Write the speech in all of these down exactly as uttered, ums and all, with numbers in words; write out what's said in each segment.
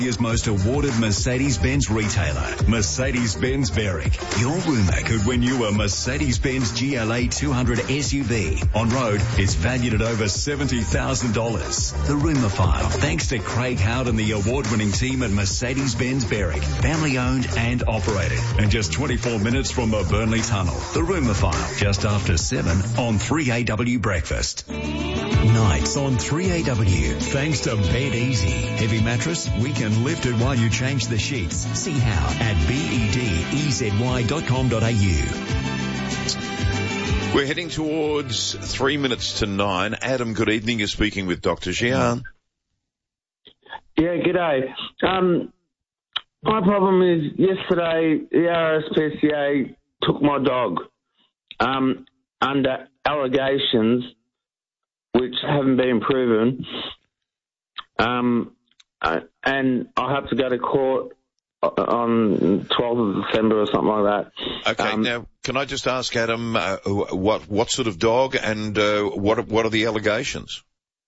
Australia's most awarded Mercedes-Benz retailer, Mercedes-Benz Berwick. Your rumour could win you a Mercedes-Benz G L A two hundred S U V. On road, it's valued at over seventy thousand dollars. The Rumour File, thanks to Craig Howard and the award-winning team at Mercedes-Benz Berwick. Family owned and operated. And just twenty-four minutes from the Burnley Tunnel. The Rumour File, just after seven on three A W Breakfast. Nights on three A W, thanks to Bed Easy. Heavy mattress, we can lift it while you change the sheets. See how at bed-easy dot com dot a u. We're heading towards three minutes to nine. Adam, good evening. You're speaking with Doctor Gian. Yeah, g'day. Um, my problem is yesterday the R S P C A took my dog um, under allegations which haven't been proven. Um, uh, and I'll have to go to court on twelfth of December or something like that. Okay, um, now, can I just ask, Adam, uh, what what sort of dog and uh, what what are the allegations?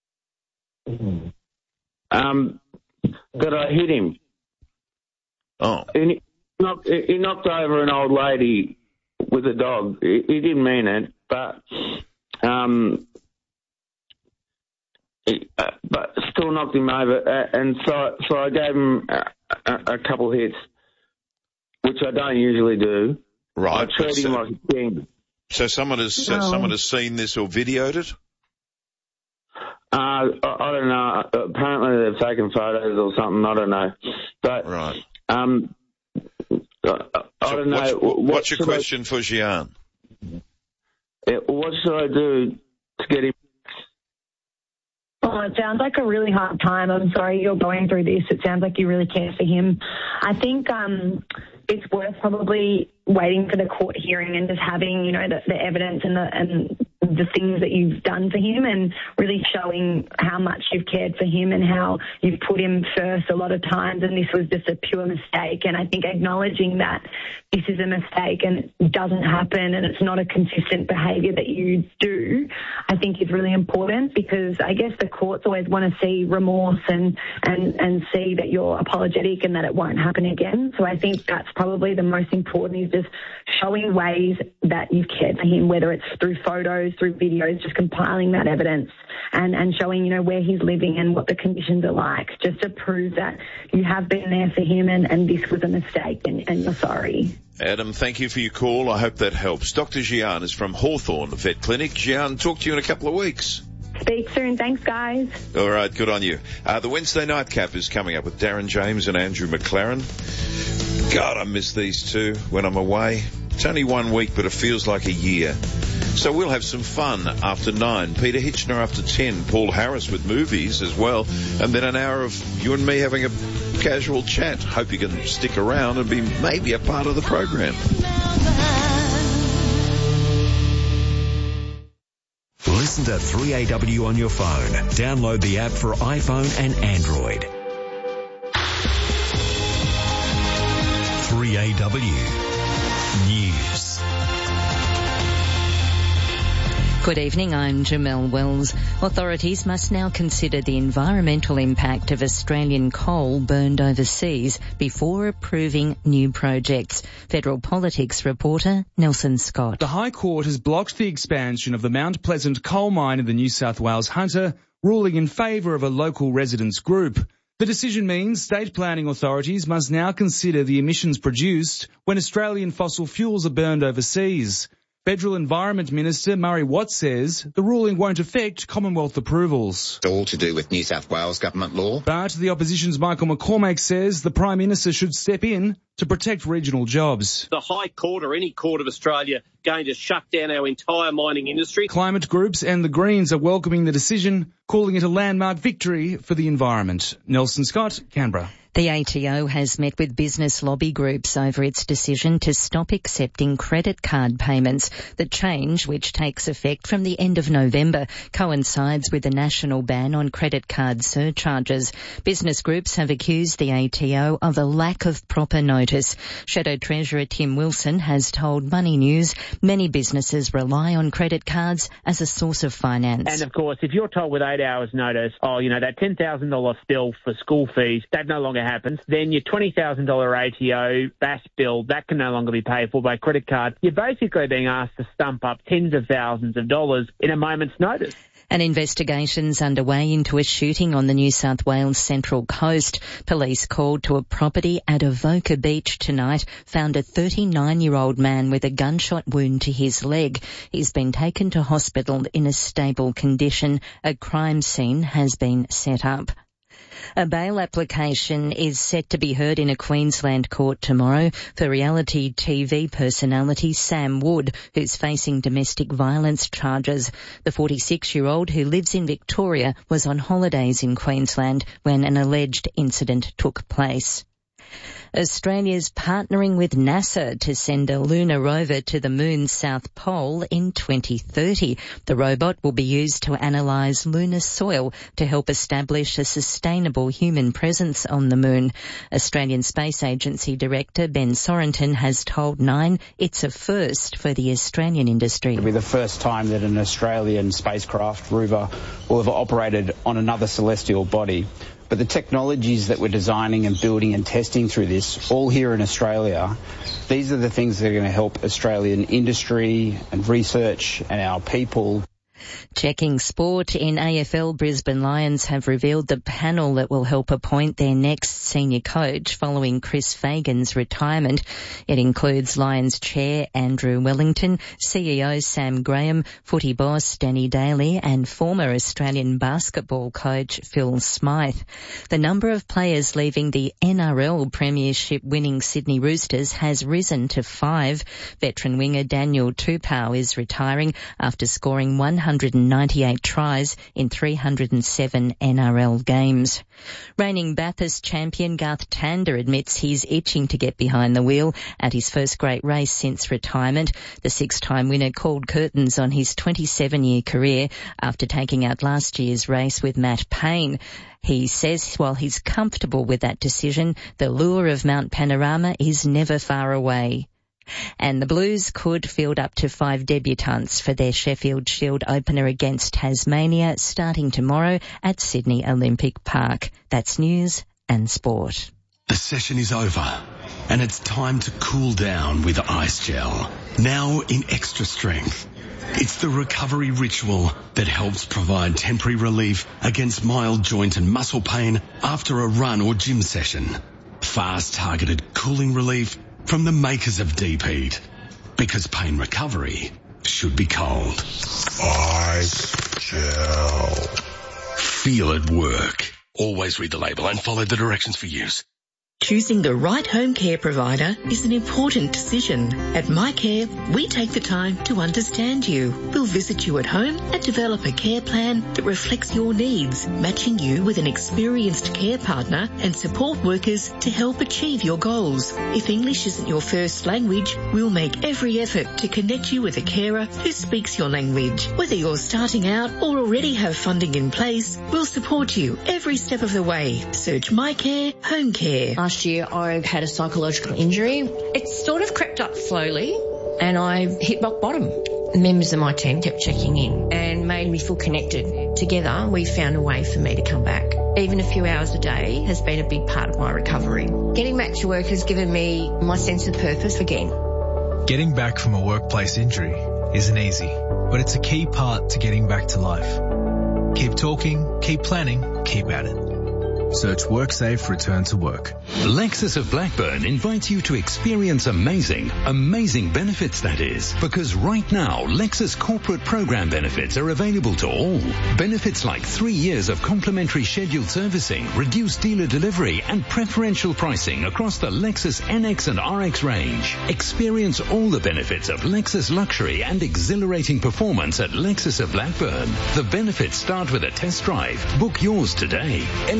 Um, that I hit him. Oh. He knocked, he knocked over an old lady with a dog. He, he didn't mean it, but... Um, He, uh, but still knocked him over, uh, and so so I gave him a, a, a couple hits, which I don't usually do. Right. I treat so, him like a king. So someone has uh, No. someone has seen this or videoed it? Uh, I, I don't know. Apparently they've taken photos or something. I don't know. But right. Um, I, I so don't know. What's, what what's your should question I, for Gian? uh, What should I do to get him? Oh, it sounds like a really hard time. I'm sorry you're going through this. It sounds like you really care for him. I think um, it's worth probably waiting for the court hearing and just having, you know, the, the evidence and the and the things that you've done for him and really showing how much you've cared for him and how you've put him first a lot of times, and this was just a pure mistake. And I think acknowledging that this is a mistake and it doesn't happen and it's not a consistent behaviour that you do, I think is really important, because I guess the courts always want to see remorse and, and, and see that you're apologetic and that it won't happen again. So I think that's probably the most important, is just showing ways that you've cared for him, whether it's through photos, through videos, just compiling that evidence and, and showing, you know, where he's living and what the conditions are like, just to prove that you have been there for him and, and this was a mistake and, and you're sorry. Adam, thank you for your call. I hope that helps. Doctor Gian is from Hawthorne Vet Clinic. Gian, talk to you in a couple of weeks. Speak soon. Thanks, guys. All right, good on you. Uh, the Wednesday nightcap is coming up with Darren James and Andrew McLaren. God, I miss these two when I'm away. It's only one week, but it feels like a year. So we'll have some fun after nine. Peter Hitchner after ten. Paul Harris with movies as well. And then an hour of you and me having a casual chat. Hope you can stick around and be maybe a part of the program. Listen to three A W on your phone. Download the app for iPhone and Android. three A W News. Good evening, I'm Jamelle Wells. Authorities must now consider the environmental impact of Australian coal burned overseas before approving new projects. Federal Politics reporter Nelson Scott. The High Court has blocked the expansion of the Mount Pleasant coal mine in the New South Wales Hunter, ruling in favour of a local residents group. The decision means state planning authorities must now consider the emissions produced when Australian fossil fuels are burned overseas. Federal Environment Minister Murray Watt says the ruling won't affect Commonwealth approvals. It's all to do with New South Wales government law. But the opposition's Michael McCormack says the Prime Minister should step in to protect regional jobs. The High Court or any court of Australia going to shut down our entire mining industry. Climate groups and the Greens are welcoming the decision, calling it a landmark victory for the environment. Nelson Scott, Canberra. The A T O has met with business lobby groups over its decision to stop accepting credit card payments. The change, which takes effect from the end of November, coincides with the national ban on credit card surcharges. Business groups have accused the A T O of a lack of proper notice notice. Shadow Treasurer Tim Wilson has told Money News many businesses rely on credit cards as a source of finance. And, of course, if you're told with eight hours notice, oh, you know, that ten thousand dollars bill for school fees, that no longer happens, then your twenty thousand dollars A T O, B A S bill, that can no longer be paid for by credit card. You're basically being asked to stump up tens of thousands of dollars in a moment's notice. An investigation's underway into a shooting on the New South Wales Central Coast. Police called to a property at Avoca Beach tonight found a thirty-nine-year-old man with a gunshot wound to his leg. He's been taken to hospital in a stable condition. A crime scene has been set up. A bail application is set to be heard in a Queensland court tomorrow for reality T V personality Sam Wood, who's facing domestic violence charges. The forty-six-year-old who lives in Victoria was on holidays in Queensland when an alleged incident took place. Australia's partnering with NASA to send a lunar rover to the moon's south pole in twenty thirty. The robot will be used to analyse lunar soil to help establish a sustainable human presence on the moon. Australian Space Agency Director Ben Sorenton has told Nine it's a first for the Australian industry. It'll be the first time that an Australian spacecraft rover will have operated on another celestial body. But the technologies that we're designing and building and testing through this, all here in Australia, these are the things that are going to help Australian industry and research and our people. Checking sport in A F L, Brisbane Lions have revealed the panel that will help appoint their next senior coach following Chris Fagan's retirement. It includes Lions chair Andrew Wellington, C E O Sam Graham, footy boss Danny Daly and former Australian basketball coach Phil Smythe. The number of players leaving the N R L premiership winning Sydney Roosters has risen to five. Veteran winger Daniel Tupou is retiring after scoring one hundred ninety-eight tries in three hundred seven N R L games. Reigning Bathurst champion Garth Tander admits he's itching to get behind the wheel at his first great race since retirement. The six-time winner called curtains on his twenty-seven-year career after taking out last year's race with Matt Payne. He says while he's comfortable with that decision, the lure of Mount Panorama is never far away. And the Blues could field up to five debutants for their Sheffield Shield opener against Tasmania starting tomorrow at Sydney Olympic Park. That's news and sport. The session is over and it's time to cool down with Ice Gel. Now in extra strength. It's the recovery ritual that helps provide temporary relief against mild joint and muscle pain after a run or gym session. Fast targeted cooling relief from the makers of Deep Heat, because pain recovery should be cold. Ice Gel. Feel it work. Always read the label and follow the directions for use. Choosing the right home care provider is an important decision. At MyCare, we take the time to understand you. We'll visit you at home and develop a care plan that reflects your needs, matching you with an experienced care partner and support workers to help achieve your goals. If English isn't your first language, we'll make every effort to connect you with a carer who speaks your language. Whether you're starting out or already have funding in place, we'll support you every step of the way. Search MyCare Home Care. Last year I had a psychological injury. It sort of crept up slowly and I hit rock bottom. Members of my team kept checking in and made me feel connected. Together we found a way for me to come back. Even a few hours a day has been a big part of my recovery. Getting back to work has given me my sense of purpose again. Getting back from a workplace injury isn't easy, but it's a key part to getting back to life. Keep talking, keep planning, keep at it. Search WorkSafe Return to Work. Lexus of Blackburn invites you to experience amazing, amazing benefits, that is. Because right now, Lexus corporate program benefits are available to all. Benefits like three years of complimentary scheduled servicing, reduced dealer delivery, and preferential pricing across the Lexus N X and R X range. Experience all the benefits of Lexus luxury and exhilarating performance at Lexus of Blackburn. The benefits start with a test drive. Book yours today. L M C T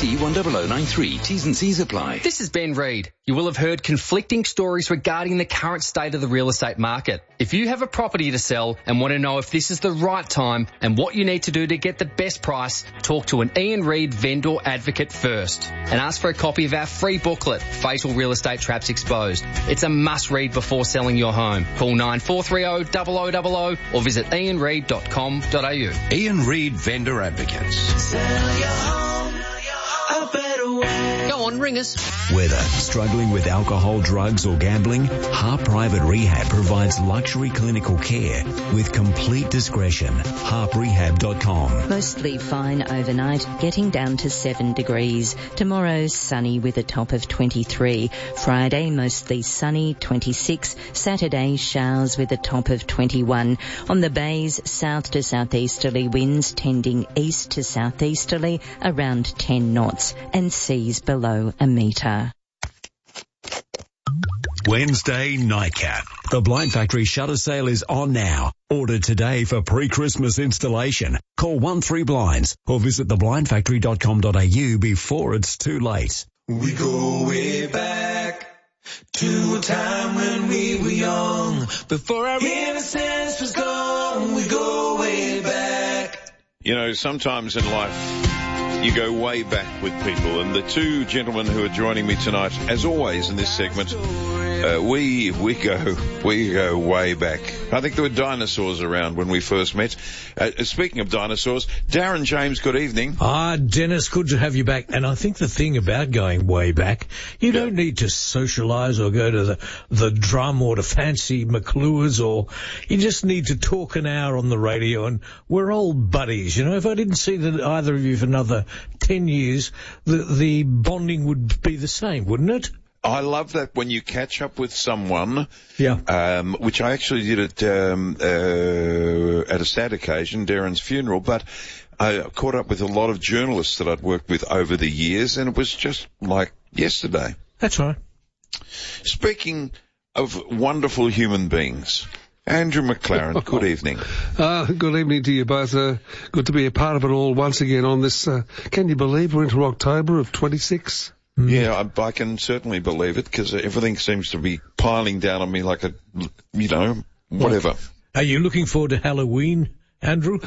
C one zero zero nine three. T's and C's apply. This is Ben Reid. You will have heard conflicting stories regarding the current state of the real estate market. If you have a property to sell and want to know if this is the right time and what you need to do to get the best price, talk to an Ian Reid vendor advocate first and ask for a copy of our free booklet, Fatal Real Estate Traps Exposed. It's a must-read before selling your home. Call nine four three zero, zero zero zero zero or visit ian reid dot com dot a u. Ian Reid Vendor Advocates. Sell your home a better way. Go on, ring us. Whether struggling with alcohol, drugs or gambling, Harp Private Rehab provides luxury clinical care with complete discretion. harp rehab dot com. Mostly fine overnight, getting down to seven degrees. Tomorrow, sunny with a top of twenty-three. Friday, mostly sunny, twenty-six. Saturday, showers with a top of twenty-one. On the bays, south to southeasterly winds tending east to southeasterly, around ten knots, and seas below a metre. Wednesday Nightcap. The Blind Factory shutter sale is on now. Order today for pre-Christmas installation. Call one three blinds or visit the blind factory dot com dot a u before it's too late. We go way back to a time when we were young. Before our innocence was gone, we go way back. You know, sometimes in life you go way back with people, and the two gentlemen who are joining me tonight, as always in this segment, uh, we we go we go way back. I think there were dinosaurs around when we first met. Uh, speaking of dinosaurs, Darren James, good evening. Ah, Dennis, good to have you back. And I think the thing about going way back, you yeah. don't need to socialise or go to the, the drum or to fancy McClure's, or you just need to talk an hour on the radio, and we're old buddies. You know, if I didn't see that either of you for another ten years, the, the bonding would be the same, wouldn't it? I love that when you catch up with someone, yeah. um, which I actually did at, um, uh, at a sad occasion, Darren's funeral, but I caught up with a lot of journalists that I'd worked with over the years, and it was just like yesterday. That's right. Speaking of wonderful human beings, Andrew McLaren, good evening. Uh, good evening to you both. Uh, good to be a part of it all once again on this, uh, can you believe we're into October of twenty-six? Mm. Yeah, I, I can certainly believe it, because everything seems to be piling down on me like a, you know, whatever. Are you looking forward to Halloween, Andrew?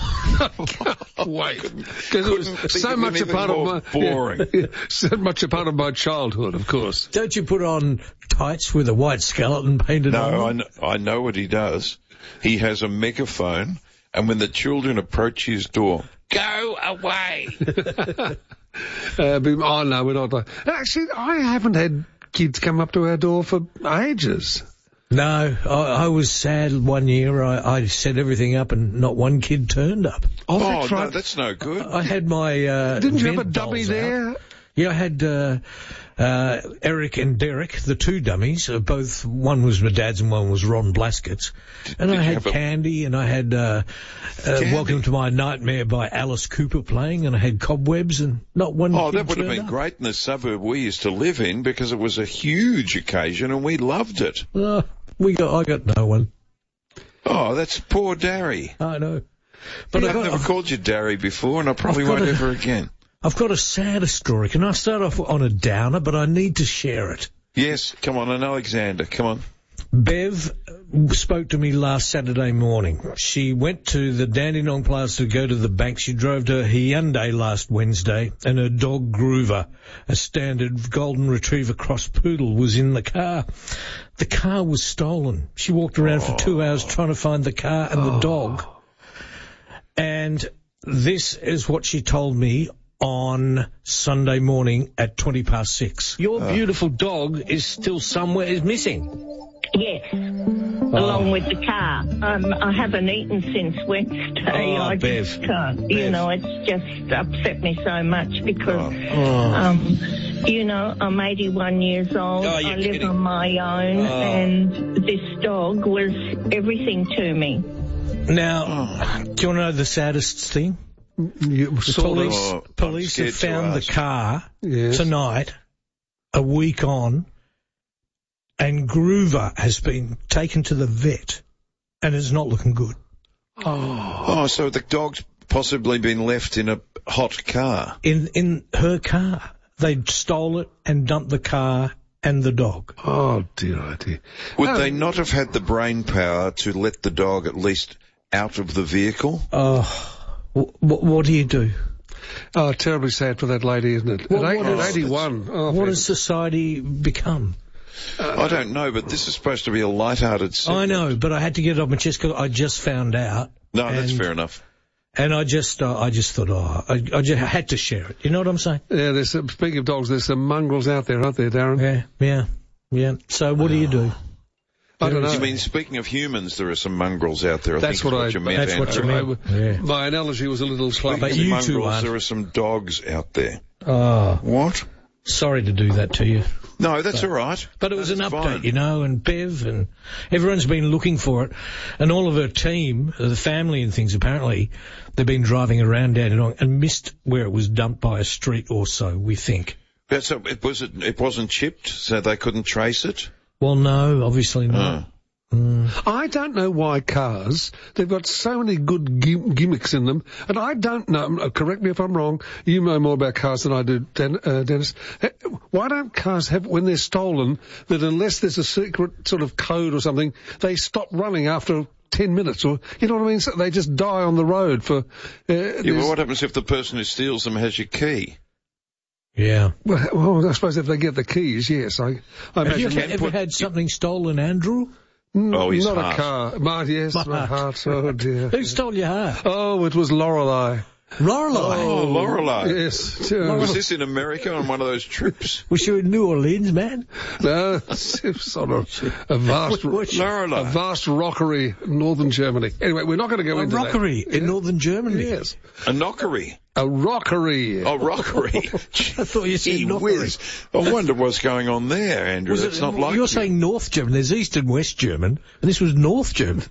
Wait, because it was so much a part of my boring, yeah, yeah, so much a part of my childhood, of course. Don't you put on tights with a white skeleton painted no, on? No, I, kn- I know what he does. He has a megaphone, and when the children approach his door, go away. Uh, but, oh, no, we're not. Actually, I haven't had kids come up to our door for ages. No, I, I was sad one year. I, I set everything up and not one kid turned up. Oh, that's oh right. No, that's no good. I, I had my uh Didn't you have a dummy there? Out. Yeah, I had uh, uh, Eric and Derek, the two dummies. Uh, both, one was my dad's and one was Ron Blaskett's. And Did I had Candy, a... and I had uh, uh, Welcome to My Nightmare by Alice Cooper playing, and I had Cobwebs, and not one Oh, kid that would have been up. great in the suburb we used to live in, because it was a huge occasion and we loved it. Uh, we got, I got no one. Oh, that's poor Darry. I know. But I've I got, never I've, called you Darry before, and I probably won't a, ever again. I've got a sadder story. Can I start off on a downer, but I need to share it? Yes, come on, and Alexander, come on. Bev spoke to me last Saturday morning. She went to the Dandenong Plaza to go to the bank. She drove to Hyundai last Wednesday, and her dog Groover, a standard golden retriever cross poodle, was in the car. The car was stolen. She walked around oh. for two hours trying to find the car and the oh. dog. And this is what she told me on Sunday morning at twenty past six. Your oh. beautiful dog is still somewhere, is missing. Yes, oh. along with the car. Um, I haven't eaten since Wednesday. Oh, I Bev. just can't. Bev. You know, it's just upset me so much because, oh. um, you know, I'm eighty-one years old. Oh, I live kidding. on my own, oh. and this dog was everything to me. Now, oh. do you want to know the saddest thing? You, the police, oh, police have found the car yes. tonight, a week on, and Groover has been taken to the vet and is not looking good. Oh, oh so the dog's possibly been left in a hot car. In in her car. They'd stole it and dumped the car and the dog. Oh, dear, oh, dear. Would Oh. they not have had the brain power to let the dog at least out of the vehicle? Oh, w- w- what do you do? Oh, terribly sad for that lady, isn't it? What- at, eight, what at is- eighty-one. Oh, What has society become? I don't know, but this is supposed to be a light-hearted segment. I know, but I had to get it off my chest because I just found out. No, that's and- fair enough. And I just, uh, I just thought, oh, I, I just had to share it. You know what I'm saying? Yeah, there's some, speaking of dogs, there's some mongrels out there, aren't there, Darren? Yeah, yeah, yeah. So what do you do? I don't know. You mean, speaking of humans, there are some mongrels out there. I That's think what is I- you meant, That's what you Andrew. meant. Yeah. My analogy was a little Speaking clumsy. of you two mongrels, aren't. there are some dogs out there. Oh, What? sorry to do that to you. No, that's all right. But it was an That's update, fine. you know, and Bev and everyone's been looking for it. And all of her team, uh, the family and things, apparently, they've been driving around Dandenong and missed where it was dumped by a street or so, we think. Yeah, so it, was it, it wasn't chipped, so they couldn't trace it? Well, no, obviously not. Oh. Mm. I don't know why cars, they've got so many good gim- gimmicks in them, and I don't know, uh, correct me if I'm wrong, you know more about cars than I do, Den- uh, Dennis. Uh, Why don't cars have, when they're stolen, that unless there's a secret sort of code or something, they stop running after ten minutes, or, you know what I mean? So they just die on the road for... Uh, Yeah, well, what happens if the person who steals them has your key? Yeah. well, well, I suppose if they get the keys, yes. I, I Have you imagine... ever had something stolen, Andrew? Mm, Oh, his Not heart. a car. My, yes, My my, heart. heart. Oh, dear. Who stole your heart? Oh, it was Lorelei. Lorelei. Oh, Lorelei. Yes. uh, Was this in America on one of those trips? Was she in New Orleans, man? No, it's sort of a vast, Lorelei. a vast rockery in northern Germany. Anyway, we're not going to go A into rockery that. in northern Germany. Yes. A knockery. A rockery. Oh, rockery. I thought you said Gee knockery. whiz. I wonder what's going on there, Andrew. Was That's it- not like You're you. saying North German. There's East and West German, and this was North German.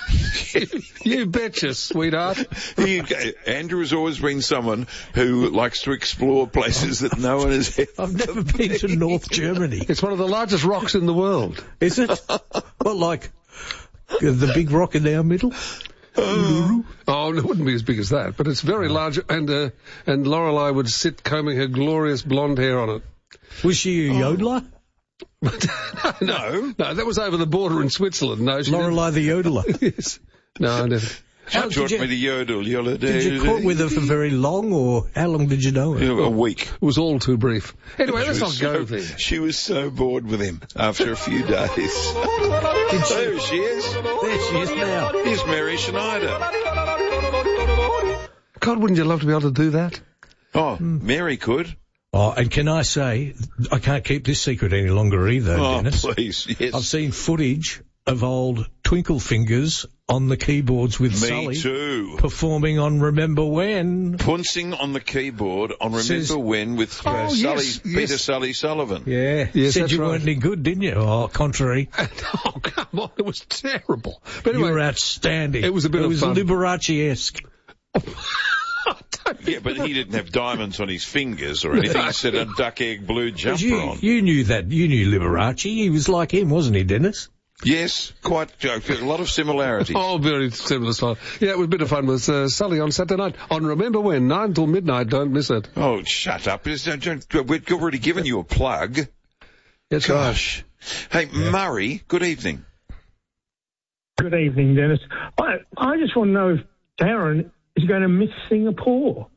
You betcha, sweetheart. You go- Andrew has always been someone who likes to explore places that no one has ever I've never been to North Germany. It's one of the largest rocks in the world. Is it? What, like uh, the big rock in our middle? Oh, it wouldn't be as big as that, but it's very large, and uh, and Lorelei would sit combing her glorious blonde hair on it. Was she a yodeler? no, no, that was over the border in Switzerland. No, she Lorelei the yodeler. didn't. Yes. No, I never. How She did taught you, me to yodel. yodel did you court with her for very long, or how long did you know her? A week. It was all too brief. Anyway, She let's not was go so- there. She was so bored with him after a few days. Did she? There she is. There she is now. Here's Mary Schneider. God, wouldn't you love to be able to do that? Oh, Mary could. Oh, and can I say, I can't keep this secret any longer either, Oh, Dennis. please, yes. I've seen footage of old Twinkle Fingers on the keyboards with Me Sully too. performing on Remember When. Punching on the keyboard on Remember Says- When with uh, Oh, Sully, yes, Peter yes. Sully Sullivan. Yeah, Yes, said that's you right. weren't any good, didn't you? Oh, contrary. Oh, come on, it was terrible. But You anyway, were outstanding. it was a bit it of was fun. Liberace-esque. Yeah, but he didn't have diamonds on his fingers or anything. He said a duck egg blue 'Cause jumper You, on. you knew that. You knew Liberace. He was like him, wasn't he, Dennis? Yes, quite a lot of similarities. oh, very similar style. Yeah, it was a bit of fun with uh, Sully on Saturday night. On Remember When, nine till midnight, don't miss it. Oh, shut up. It's- don't- don't- We've already given you a plug. That's Gosh. Hey, Murray, good evening. Good evening, Dennis. I, I just want to know if Darren is going to miss Singapore.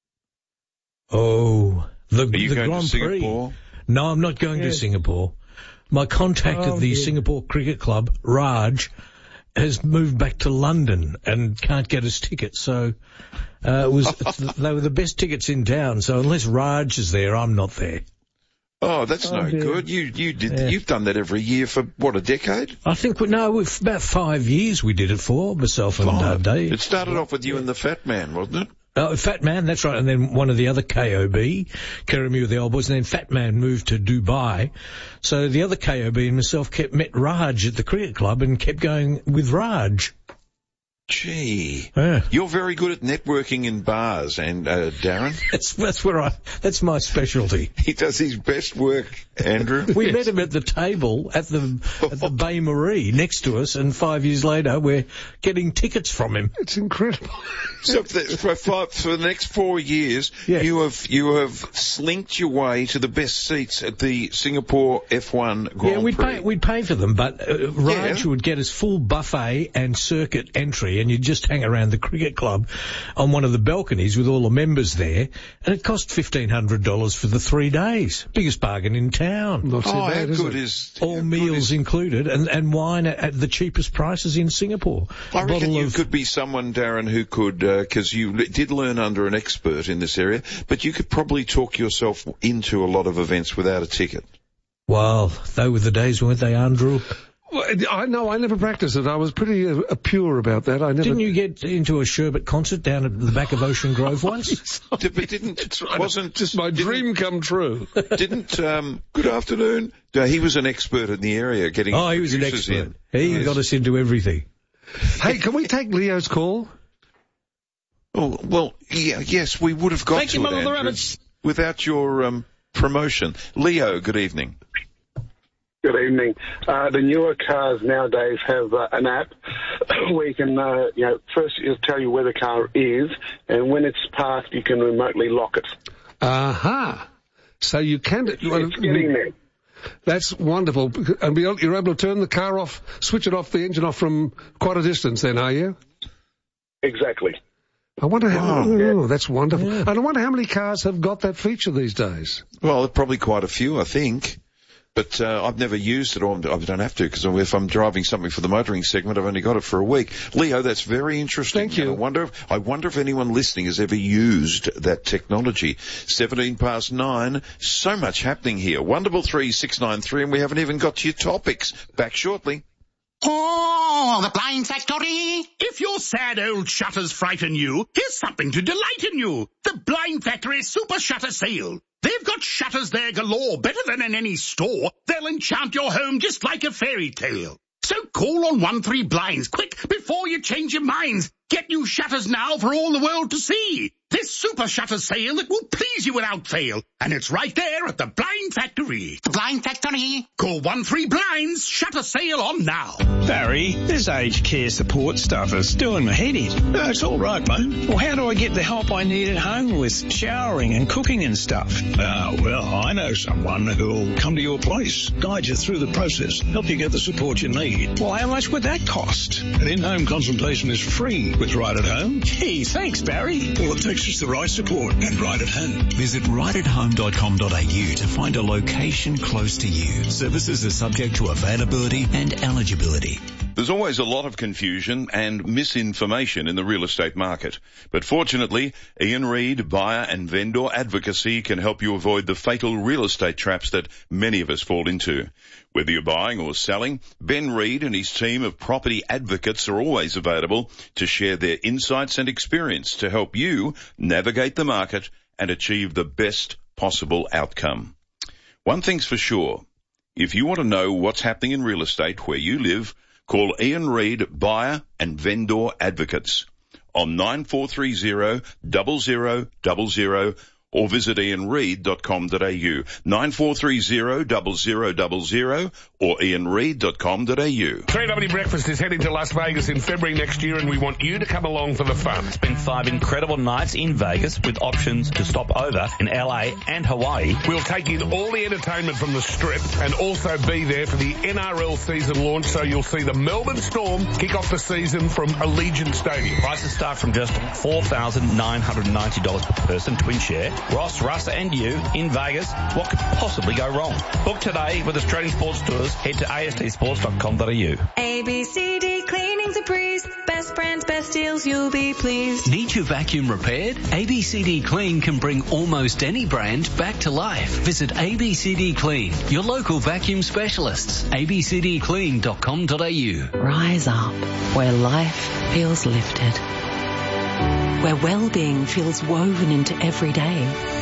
Oh, the, Are you the going Grand to Prix. Singapore? No, I'm not going to Yes. Singapore. My contact Oh, at the dear. Singapore Cricket Club, Raj, has moved back to London and can't get us tickets. So uh, it was it's, they were the best tickets in town. So unless Raj is there, I'm not there. Oh, that's Oh, no dear. good. You you did Yeah. you've done that every year for what, a decade? I think we, no, we've, about five years we did it for myself and uh, Dave. It started off with you and the Fat Man, wasn't it? Oh, Fat Man, that's right. And then one of the other K O B, Keremy with the old boys, and then Fat Man moved to Dubai. So the other K O B and myself kept met Raj at the cricket club and kept going with Raj. Gee, Yeah. you're very good at networking in bars, and uh, Darren. That's that's where I. That's my specialty. He does his best work, Andrew. We met him at the table at the at the Bay Marie next to us, and five years later we're getting tickets from him. It's incredible. So for the, for, five, for the next four years, Yeah. you have you have slinked your way to the best seats at the Singapore F one Grand Yeah, we'd Prix. pay we'd pay for them, but uh, Raj Yeah. would get us full buffet and circuit entry, and you'd just hang around the cricket club on one of the balconies with all the members there, and it cost fifteen hundred dollars for the three days. Biggest bargain in town. Not so Oh, bad, how is good it? is All how good meals is- included, and, and wine at, at the cheapest prices in Singapore. I A reckon bottle you of- could be someone, Darren, who could, because you l- did learn under an expert in this area, but you could probably talk yourself into a lot of events without a ticket. Well, they were the days, weren't they, Andrew? Well, I know, I never practiced it. I was pretty uh, pure about that. I never. Didn't you get into a sherbet concert down at the back of Ocean Grove once? Did- but didn't, wasn't, Just my dream come true. didn't, um, good afternoon. No, he was an expert in the area getting Oh, he was an producers expert. in. He Yes. got us into everything. Hey, can we take Leo's call? Oh, well, yeah, yes, we would have got Thank to you, it, Mother of the Andrew, Rabbits. without your um, promotion. Leo, good evening. Good evening. Uh, the newer cars nowadays have uh, an app where you can, uh, you know, first it'll tell you where the car is, and when it's parked, you can remotely lock it. Aha. So you can. It's getting there. That's wonderful. And be- you're able to turn the car off, switch it off, the engine off from quite a distance then, are you? Exactly. I wonder how, Wow. oh, that's wonderful. And I wonder how many cars have got that feature these days. Well, probably quite a few, I think. But uh, I've never used it, or I don't have to, because if I'm driving something for the motoring segment, I've only got it for a week. Leo, that's very interesting. Thank you. And I wonder if, I wonder if anyone listening has ever used that technology. seventeen past nine, so much happening here. one double three six nine three, and we haven't even got to your topics. Back shortly. Oh, the Blind Factory! If your sad old shutters frighten you, here's something to delight in you. The Blind Factory Super Shutter Sale. They've got shutters there galore, better than in any store. They'll enchant your home just like a fairy tale. So call on one three blinds, quick, before you change your minds. Get new shutters now for all the world to see. This super shutter sale that will please you without fail. And it's right there at the Blind Factory. The Blind Factory. Call one three blinds, shutter sale on now. Barry, this aged care support stuff is doing my head in. No, it's all right, mate. Well, how do I get the help I need at home with showering and cooking and stuff? Ah, well, I know someone who'll come to your place, guide you through the process, help you get the support you need. Well, how much would that cost? An in-home consultation is free with Right at Home. Gee, thanks, Barry. All it takes is the right support and Right at Home. Visit right at home dot com dot a u to find a location close to you. Services are subject to availability and eligibility. There's always a lot of confusion and misinformation in the real estate market. But fortunately, Ian Reid, buyer and vendor advocacy, can help you avoid the fatal real estate traps that many of us fall into. Whether you're buying or selling, Ben Reid and his team of property advocates are always available to share their insights and experience to help you navigate the market and achieve the best possible outcome. One thing's for sure. If you want to know what's happening in real estate where you live, call Ian Reid, buyer and vendor advocates on nine four three zero, zero zero zero zero or visit ian reid dot com dot a u. nine four three zero, zero zero zero zero or ian reid dot com dot a u. three W Breakfast is heading to Las Vegas in February next year, and we want you to come along for the fun. Spend five incredible nights in Vegas with options to stop over in L A and Hawaii. We'll take in all the entertainment from the Strip and also be there for the N R L season launch, so you'll see the Melbourne Storm kick off the season from Allegiant Stadium. Prices start from just four thousand nine hundred ninety dollars per person, twin share. Ross, Russ and you in Vegas. What could possibly go wrong? Book today with Australian Sports Tours. Head to a s t sports dot com dot a u. A B C D Cleaning's a breeze. Best brands, best deals, you'll be pleased. Need your vacuum repaired? A B C D Clean can bring almost any brand back to life. Visit A B C D Clean, your local vacuum specialists. a b c d clean dot com dot a u. Rise up where life feels lifted, where well-being feels woven into every day.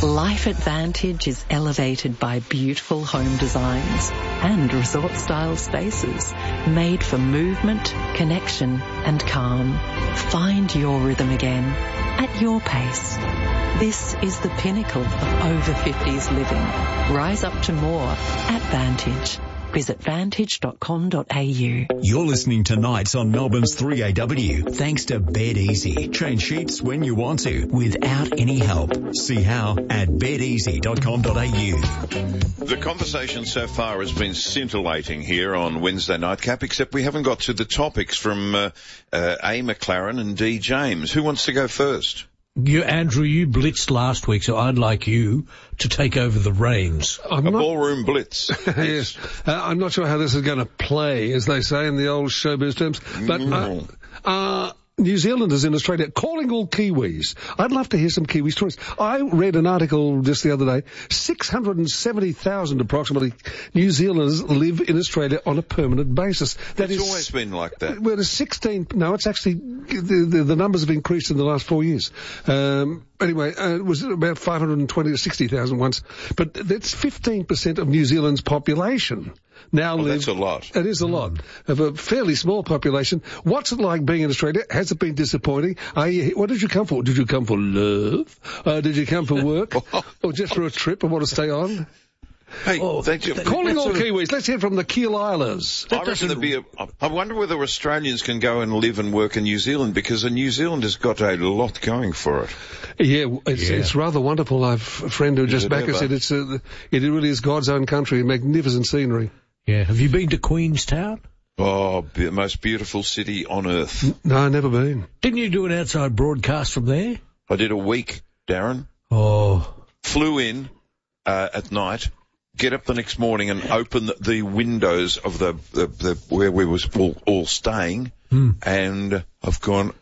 Life at Vantage is elevated by beautiful home designs and resort-style spaces made for movement, connection and calm. Find your rhythm again at your pace. This is the pinnacle of over fifties living. Rise up to more at Vantage. Visit vantage dot com dot a u. You're listening to Nights on Melbourne's three A W, thanks to Bed Easy. Change sheets when you want to, without any help. See how at bed easy dot com dot a u. The conversation so far has been scintillating here on Wednesday Nightcap, except we haven't got to the topics from uh, uh, A. McLaren and D. James. Who wants to go first? You, Andrew, you blitzed last week, so I'd like you to take over the reins. I'm a not... ballroom blitz. Yes. Uh, I'm not sure how this is going to play, as they say in the old showbiz terms, but uh, uh, New Zealanders in Australia calling all Kiwis. I'd love to hear some Kiwi stories. I read an article just the other day. six hundred seventy thousand approximately New Zealanders live in Australia on a permanent basis. That it's is, always been like that. Well, it's sixteen. No, it's actually the, the, the numbers have increased in the last four years. Um, anyway, uh, it was about five hundred twenty to sixty thousand once, but that's fifteen percent of New Zealand's population. Now well, live, that's a lot. It is a lot of a fairly small population. What's it like being in Australia? Has it been disappointing? Are you, what did you come for? Did you come for love? Uh, did you come for work? Or just for a trip and want to stay on? Hey, oh, thank you. Calling all Kiwis. Let's hear from the Kiel Islanders. I reckon there'd be a, I wonder whether Australians can go and live and work in New Zealand, because New Zealand has got a lot going for it. Yeah, it's, yeah. it's rather wonderful. I've a friend who just back said it's a, it really is God's own country, magnificent scenery. Yeah. Have you been to Queenstown? Oh, the most beautiful city on earth. No, never been. Didn't you do an outside broadcast from there? I did a week, Darren. Oh. Flew in uh, at night, get up the next morning and open the, the windows of the, the, the where we was all, all staying, hmm. and I've gone,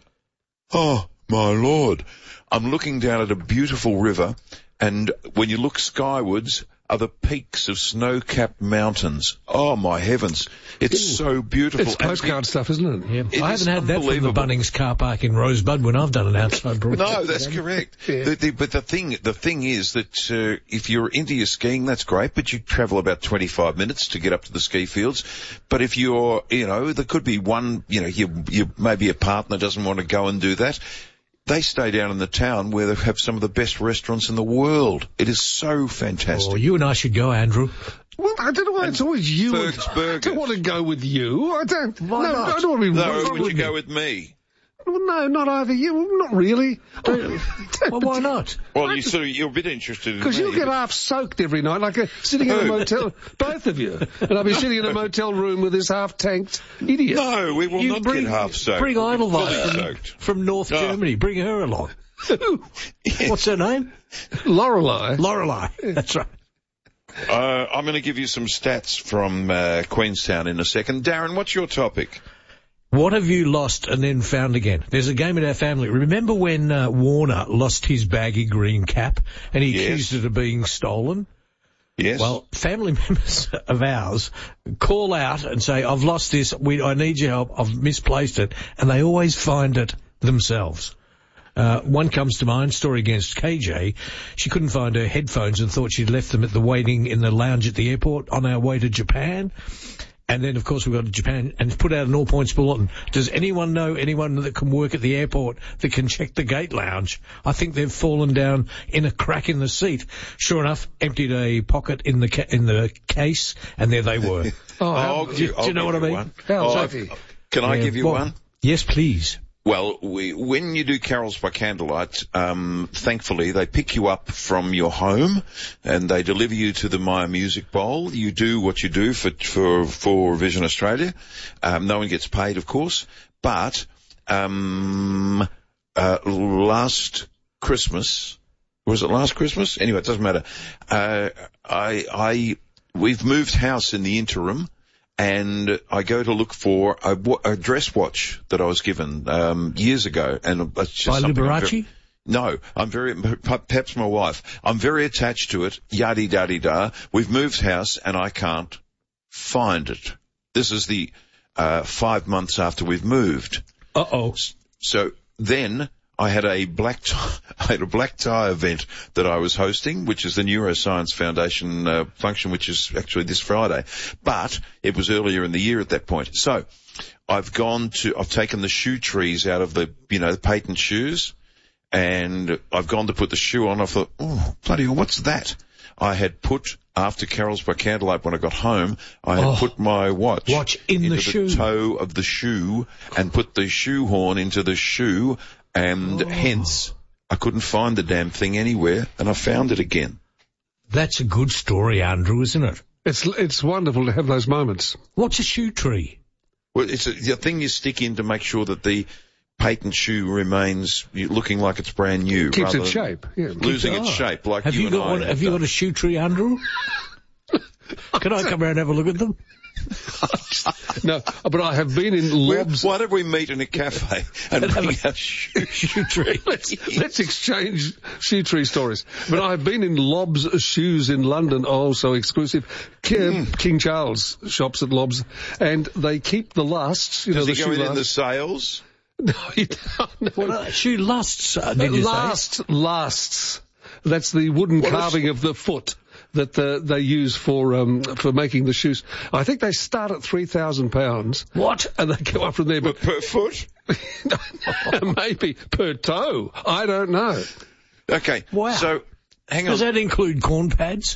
oh, my Lord. I'm looking down at a beautiful river, and when you look skywards are the peaks of snow-capped mountains. Oh, my heavens. It's Ooh. so beautiful. It's postcard it, stuff, isn't it? Yeah. it I haven't had that from the Bunnings car park in Rosebud when I've done an outside broadcast. No, that's correct. Yeah. The, the, but the thing, the thing is that uh, if you're into your skiing, that's great, but you travel about twenty-five minutes to get up to the ski fields. But if you're, you know, there could be one, you know, you, you maybe a partner doesn't want to go and do that. They stay down in the town where they have some of the best restaurants in the world. It is so fantastic. Oh, you and I should go, Andrew. Well, I don't know why and it's always you. Berg's Burgers. I don't want to go with you. I don't. Why no, not? I don't want to be. No, would you go with me? Well, no, not either you. Not really. Well, why not? Well, you sort of, you're a bit interested in Because you'll get half soaked every night, like a, sitting in a motel, both of you. And I'll be sitting in a motel room with this half-tanked idiot. No, we will you not bring, get half soaked. Bring Edelweiss from, from North no. Germany. Bring her along. Yes. What's her name? Lorelei. Lorelei. That's right. Uh, I'm going to give you some stats from uh, Queenstown in a second. Darren, what's your topic? What have you lost and then found again? There's a game in our family. Remember when uh, Warner lost his baggy green cap and he yes. accused it of being stolen? Yes. Well, family members of ours call out and say, I've lost this, we, I need your help, I've misplaced it, and they always find it themselves. Uh, one comes to mind, story against K J. She couldn't find her headphones and thought she'd left them at the waiting in the lounge at the airport on our way to Japan. And then, of course, we got to Japan and put out an all-points bulletin. Does anyone know anyone that can work at the airport that can check the gate lounge? I think they've fallen down in a crack in the seat. Sure enough, emptied a pocket in the ca- in the case, and there they were. oh, I'll do, give, do you know what I mean? One. Oh, can I yeah, give you well, one? Yes, please. Well, we, when you do carols by candlelight, um, thankfully they pick you up from your home and they deliver you to the Myer Music Bowl. You do what you do for for for Vision Australia. Um, no one gets paid, of course, but um, uh, last Christmas was it last Christmas? Anyway, it doesn't matter. Uh, I I we've moved house in the interim. And I go to look for a, a dress watch that I was given um, years ago, and it's just by Liberace. Very, no, I'm very perhaps my wife. I'm very attached to it. Yaddy daddy da. We've moved house, and I can't find it. This is the uh, five months after we've moved. Uh oh. So then I had a black tie, I had a black tie event that I was hosting, which is the Neuroscience Foundation uh, function, which is actually this Friday. But it was earlier in the year at that point. So I've gone to, I've taken the shoe trees out of the, you know, the patent shoes, and I've gone to put the shoe on. I thought, oh, bloody hell, what's that? I had put, after Carols by Candlelight when I got home, I had Oh. put my watch, Watch in into the shoe. toe of the shoe and put the shoe horn into the shoe, and Oh. hence I couldn't find the damn thing anywhere, and I found it again. That's a good story, Andrew, isn't it? It's it's wonderful to have those moments. What's a shoe tree? Well, it's a, the thing you stick in to make sure that the patent shoe remains looking like it's brand new. Keeps rather its than shape. Yeah. Losing its Oh. shape, like have you, you and got I one, have Have you done. got a shoe tree, Andrew? Can I come around and have a look at them? No, but I have been in lobs. Why don't we meet in a cafe and bring our shoe, shoe tree? let's, let's exchange shoe tree stories. But I've been in Lob's Shoes in London, oh, so exclusive. King, Mm. King Charles shops at Lob's, and they keep the lasts, you Does know, he the go shoe in, in the lasts. sales? No, he don't. No. What are shoe lusts, uh, did you Last, lasts. That's the wooden What is- carving of the foot that uh, they use for um, for making the shoes. I think they start at three thousand pounds. What? And they go up from there. But Per foot? maybe per toe. I don't know. Okay. Wow. So, hang on. Does that include corn pads?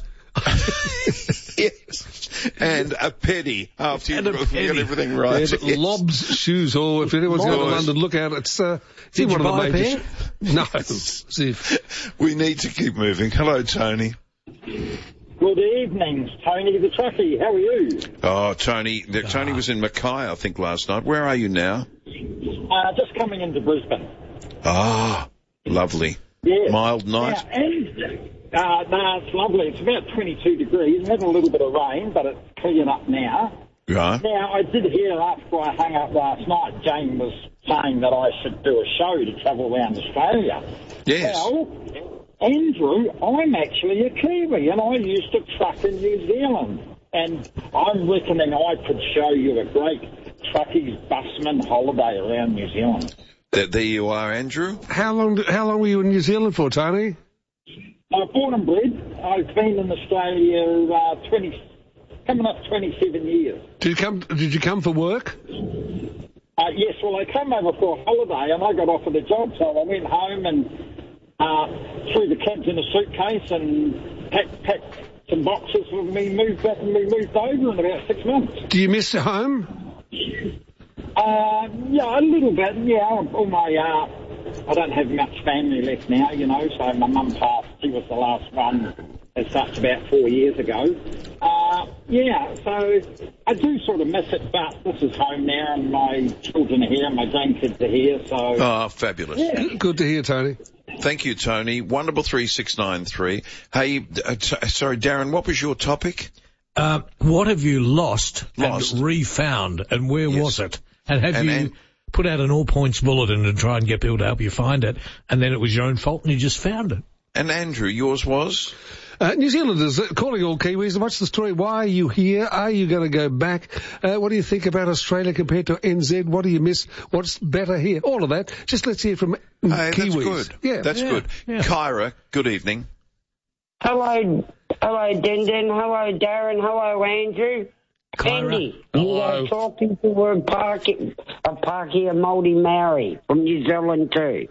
Yes. And a penny after And a you've got penny. everything right. Yeah, but Yes. Lob's Shoes, or if anyone's going to Lobs. London, look out. It's, uh, it's in Did one you of buy the a major... pair? No. As if. We need to keep moving. Hello, Tony. Good evening, Tony the Truckie. How are you? Oh, Tony. The, Tony was in Mackay, I think, last night. Where are you now? Uh, just coming into Brisbane. Ah, lovely. Yeah. Mild night. Yeah, and, uh, no, it's lovely. It's about twenty-two degrees. We've had a little bit of rain, but it's clearing up now. Right. Now, I did hear after I hung up last night, Jane was saying that I should do a show to travel around Australia. Yes. Well, Andrew, I'm actually a Kiwi, and I used to truck in New Zealand. And I'm reckoning I could show you a great truckies busman holiday around New Zealand. There, there you are, Andrew. How long, how long were you in New Zealand for, Tony? Uh, born and bred. I've been in Australia uh, twenty, coming up twenty-seven years. Did you come, did you come for work? Uh, yes, well, I came over for a holiday and I got offered a job, so I went home and uh, threw the kids in a suitcase and packed, packed some boxes and we moved back and we moved over in about six months. Do you miss home? Uh, yeah, a little bit, yeah. All my, uh, I don't have much family left now, you know, so my mum passed. She was the last one as such about four years ago. Uh, yeah, so I do sort of miss it, but this is home now and my children are here and my grandkids are here, so... Oh, fabulous. Yeah. Good to hear, Tony. Thank you, Tony. Wonderful three six nine three. Hey, uh, t- sorry, Darren, what was your topic? Uh, what have you lost, Lost. and refound, and where Yes. was it? And have And- you and- put out an all-points bulletin to try and get people to help you find it, and then it was your own fault and you just found it? And Andrew, yours was? Uh, New Zealanders, uh, calling all Kiwis, what's the story? Why are you here? Are you going to go back? Uh, what do you think about Australia compared to N Z? What do you miss? What's better here? All of that. Just let's hear from Hey, Kiwis. that's good. Yeah. That's Yeah, good. yeah. Kyra, good evening. Hello, hello, Dindin. Hello, Darren. Hello, Andrew. Kyra. Andy, you Hello. are talking to a Parky, a Parky, a Māori Maori from New Zealand too.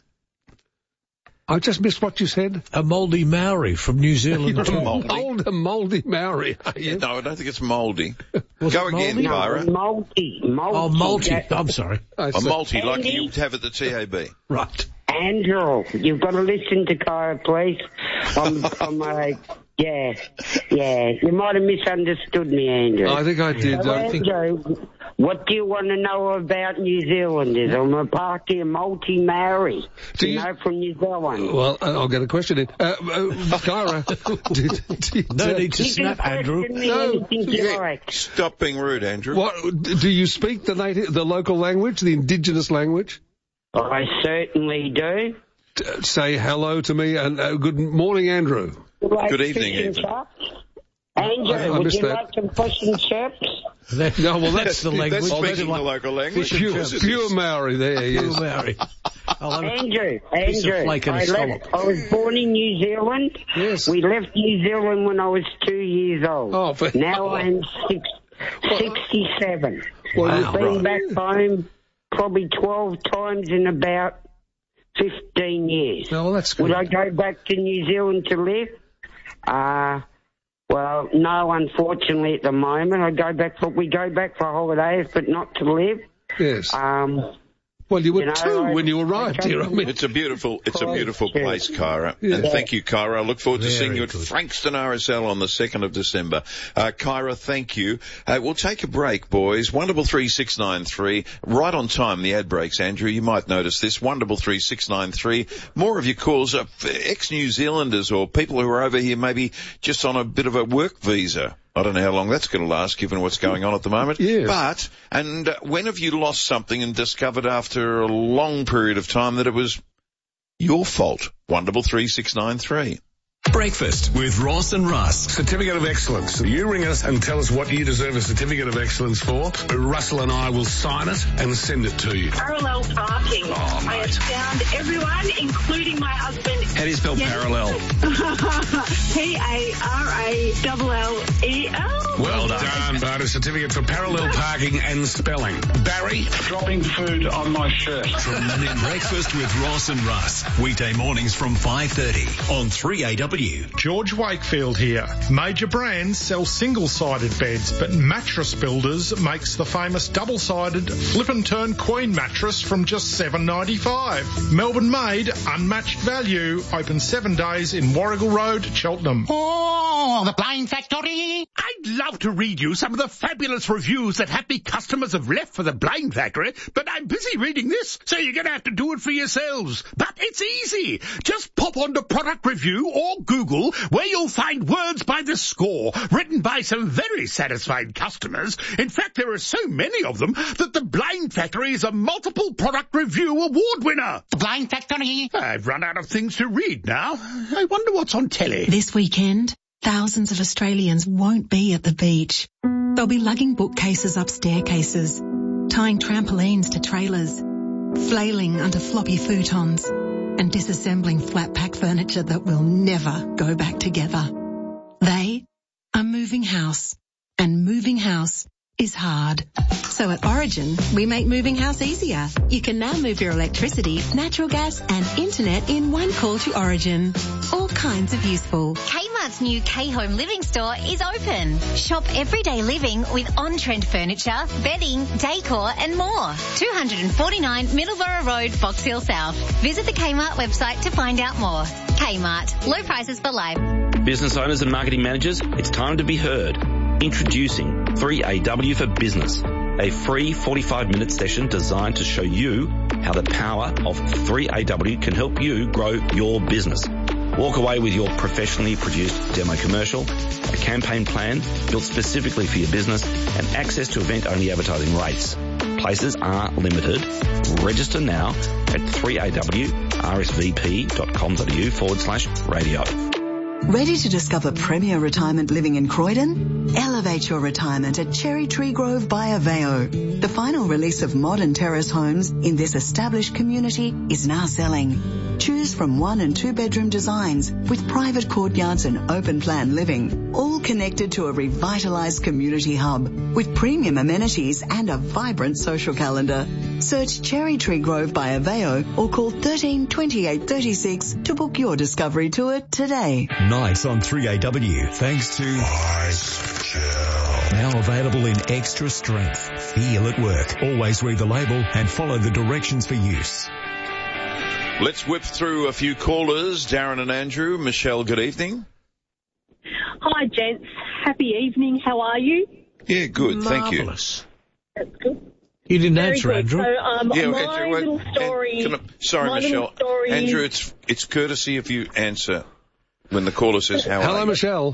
I just missed what you said. A mouldy Maori from New Zealand. You're too. a mould, a mouldy Maori, are you? No, I don't think it's mouldy. Was Go it again, mouldy? Kyra. Multi, multi. Oh, multi. that- I'm sorry. I A see. multi, like Andy? you have at the T A B. Right. Andrew, you've got to listen to Kyra, please. I'm, I'm a, yeah, yeah. You might have misunderstood me, Andrew. I think I did. So, I think... Andrew, what do you want to know about New Zealanders? I'm a Parky, a multi Maori. Do You you- know, from New Zealand. Well, uh, I'll get a question in. Uh, uh, Kyra, did, did, No uh, need to You can snap, Andrew. question me No. anything you like. Stop being rude, Andrew. what, do you speak the native, the local language, the indigenous language? I certainly do. T- say hello to me and uh, good morning, Andrew. Like Good evening, fish and Andrew. chips? Andrew, I- I would missed you that. like some fish and chips? That- No, well, that's the language. That's Oh, speaking like the local language. fish and Pure, chips. pure Maori there, Pure yes. Maori. Andrew, piece of Andrew, flake and a I, scallop. left, I was born in New Zealand. Yes. We left New Zealand when I was two years old. Oh, but- now I'm six, sixty-seven. Well, I've been right. back home probably twelve times in about fifteen years. No, well, that's good. Would I go back to New Zealand to live? Uh, well, no, unfortunately at the moment. I go back for, we go back for holidays, but not to live. Yes. Um, Well, you were you know, two I- when you arrived I here. I mean, It's a beautiful, it's a Oh, beautiful yeah. place, Kyra. Yeah. And thank you, Kyra. I look forward to Very seeing you at good. Frankston R S L on the second of December. Uh, Kyra, thank you. Uh, we'll take a break, boys. one double three six nine three. Right on time, the ad breaks, Andrew. You might notice this. one double three six nine three. More of your calls are ex-New Zealanders or people who are over here maybe just on a bit of a work visa. I don't know how long that's going to last, given what's going on at the moment. Yes. But, and uh, when have you lost something and discovered after a long period of time that it was your fault? one double three six nine three. Breakfast with Ross and Russ. Certificate of Excellence. You ring us and tell us what you deserve a Certificate of Excellence for. Russell and I will sign it and send it to you. Parallel parking. Oh, I have found everyone, including my husband. How do you spell Yes. parallel? P A R A L L E L. Well done. But a certificate for parallel parking and spelling. Barry? Dropping food on my shirt. Breakfast with Ross and Russ. Weekday mornings from five thirty on three A W. George Wakefield here. Major brands sell single-sided beds, but Mattress Builders makes the famous double-sided flip and turn queen mattress from just seven dollars ninety-five. Melbourne made, unmatched value. Open seven days in Warrigal Road, Cheltenham. Oh, the Blind Factory. I'd love to read you some of the fabulous reviews that happy customers have left for the Blind Factory, but I'm busy reading this, so you're going to have to do it for yourselves. But it's easy. Just pop onto Product Review or Google, where you'll find words by the score, written by some very satisfied customers. In fact, there are so many of them that the Blind Factory is a multiple product review award winner. The Blind Factory. I've run out of things to read now. I wonder what's on telly. This weekend, thousands of Australians won't be at the beach. They'll be lugging bookcases up staircases, tying trampolines to trailers, flailing under floppy futons, and disassembling flat-pack furniture that will never go back together. They are moving house, and moving house is hard. So at Origin, we make moving house easier. You can now move your electricity, natural gas and internet in one call to Origin. All kinds of useful. Kmart's new K-Home Living Store is open. Shop everyday living with on-trend furniture, bedding, decor and more. two forty-nine Middleborough Road, Box Hill South. Visit the Kmart website to find out more. Kmart. Low prices for life. Business owners and marketing managers, it's time to be heard. Introducing three A W for Business, a free forty-five minute session designed to show you how the power of three A W can help you grow your business. Walk away with your professionally produced demo commercial, a campaign plan built specifically for your business, and access to event-only advertising rates. Places are limited. Register now at three A W R S V P dot com dot A U forward slash radio. Ready to discover premier retirement living in Croydon? Elevate your retirement at Cherry Tree Grove by Aveo. The final release of modern terrace homes in this established community is now selling. Choose from one and two bedroom designs with private courtyards and open plan living, all connected to a revitalized community hub with premium amenities and a vibrant social calendar. Search Cherry Tree Grove by Aveo or call thirteen twenty-eight thirty-six to book your discovery tour today. Nights on three A W, thanks to Ice Gel. Now available in extra strength. Feel at work. Always read the label and follow the directions for use. Let's whip through a few callers. Darren and Andrew. Michelle, good evening. Hi, gents. Happy evening. How are you? Yeah, good. Thank you. That's good. You didn't Very answer, good. Andrew. So, um, Yeah, my Andrew, wait, little story... Can I, sorry, my Michelle. little story Andrew, it's it's courtesy if you answer when the caller says, how Hello, are you? Michelle.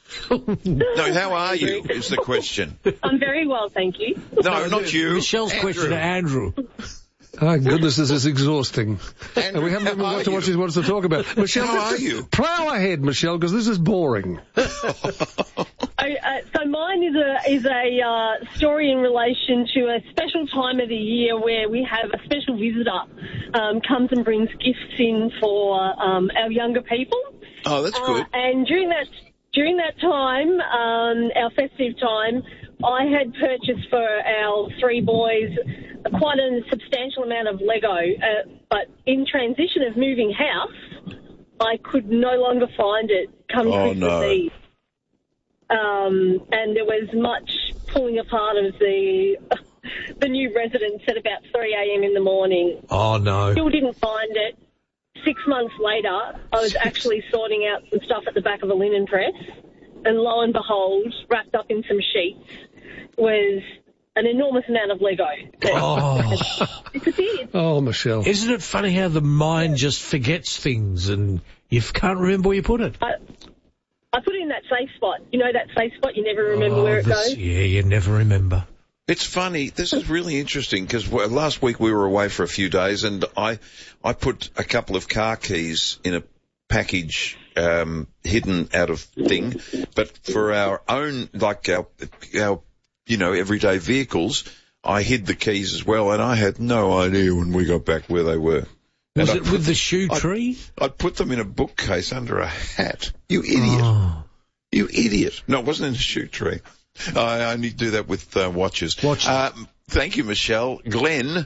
No, how are you is the question. I'm very well, thank you. No, not you. Michelle's Andrew. question to Andrew. Oh, goodness, this is exhausting. Andrew, and we haven't even got to what she wants to talk about. Michelle, how are you? Plough ahead, Michelle, because this is boring. I, uh, so mine is a is a uh, story in relation to a special time of the year where we have a special visitor um, comes and brings gifts in for um, our younger people. Oh, that's good. Uh, and during that during that time, um, our festive time, I had purchased for our three boys quite a substantial amount of Lego. Uh, but in transition of moving house, I could no longer find it come Oh, Christmas no. Eve. Um, and there was much pulling apart of the the new residence at about three a.m. in the morning. Oh, no. Still didn't find it. Six months later, I was actually sorting out some stuff at the back of a linen press, and lo and behold, wrapped up in some sheets, was an enormous amount of Lego. Oh. Disappeared. Oh, Michelle. Isn't it funny how the mind just forgets things and you can't remember where you put it? I, I put it in that safe spot. You know that safe spot, you never remember Oh, where it this- goes? Yeah, you never remember. It's funny. This is really interesting because last week we were away for a few days, and I I put a couple of car keys in a package um, hidden out of thing, but for our own, like our our you know everyday vehicles, I hid the keys as well, and I had no idea when we got back where they were. Was And it I with put- the shoe I- tree? I put them in a bookcase under a hat. You idiot. Oh. You idiot. No, it wasn't in a shoe tree. I only do that with uh, watches. Watches. Um, thank you, Michelle. Glenn.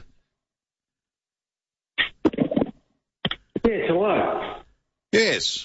Yes, hello. Yes.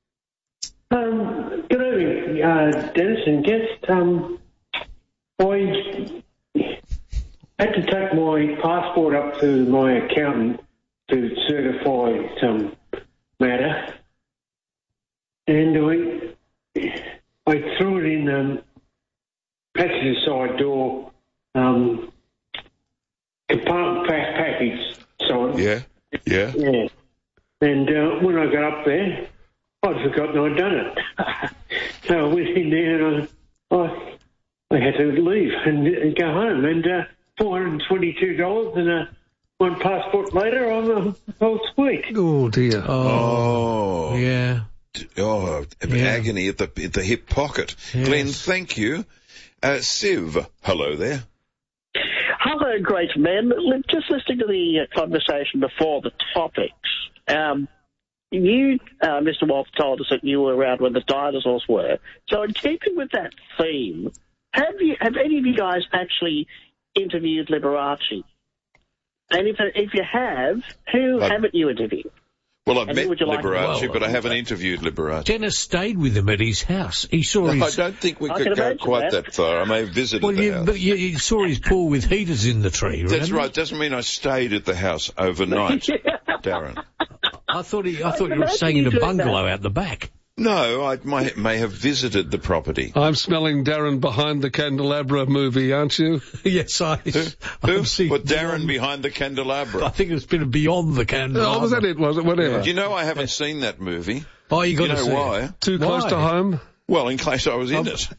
Um, good evening, uh, Dennis and guest. Um, I had to take my passport up to my accountant to certify some matter, and I I threw it in um, passenger side door um, compartment pack package side. Yeah. Yeah. Yeah. And uh, when I got up there, I'd forgotten I'd done it. So I went in there and I, I, I had to leave and, and go home. And uh, four hundred twenty-two dollars and uh, one passport later, I'm uh, all sweet. Oh, dear. Oh. Yeah. Oh, Yeah. agony at the at the hip pocket. Yes. Glenn, thank you. Uh, Siv, hello there. Hello, great men. Li- Just listening to the uh, conversation before the topics, um, you, uh, Mister Wolf, told us that you were around when the dinosaurs were. So in keeping with that theme, have you have any of you guys actually interviewed Liberace? And if if you have, who I've- haven't you interviewed? Well, I've And met who would you like to Liberace, know? but I haven't interviewed Liberace. Dennis stayed with him at his house. He saw No, I his... don't think we I could can go imagine quite that. that far. I may have visited Well, the you, house. but you, you saw his pool with heaters in the tree, remember? That's right. Doesn't mean I stayed at the house overnight, Darren. I thought he, I thought you were Imagine staying in you a doing bungalow that. out the back. No, I may, may have visited the property. I'm smelling Darren behind the candelabra movie, aren't you? Yes, I... Who? I'm seeing But Darren beyond- behind the I candelabra. think it's been beyond the candle. Oh, was that it? Was it? Whatever. Do you know I haven't seen that movie? Oh, you got You to know see why? it. Too close Why? to home? Well, in case I was in it.